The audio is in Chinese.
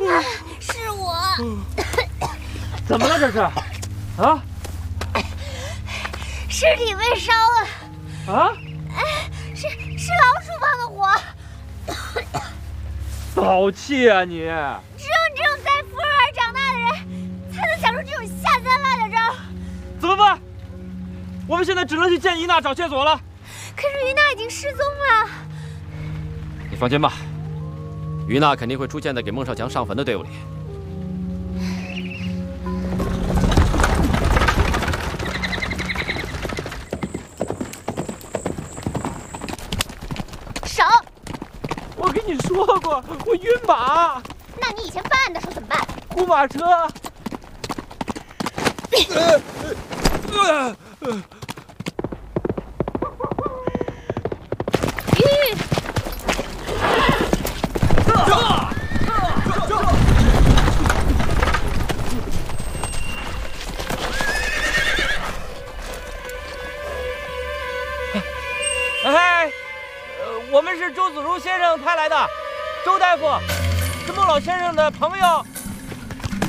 是我。 怎么了这是？啊？ 尸体被烧了。 啊？ 是老鼠放的火。 早气啊你！ 只有在福尔尔长大的人，才能想出这种下三滥的招。 怎么办？我们现在只能去见伊娜找线索了。 可是于娜已经失踪了。 你放心吧，于娜肯定会出现在给孟少强上坟的队伍里。 手！ 我跟你说过，我晕马。 那你以前犯案的时候怎么办？ 呼马车。我们是周子如先生派来的，周大夫是孟老先生的朋友。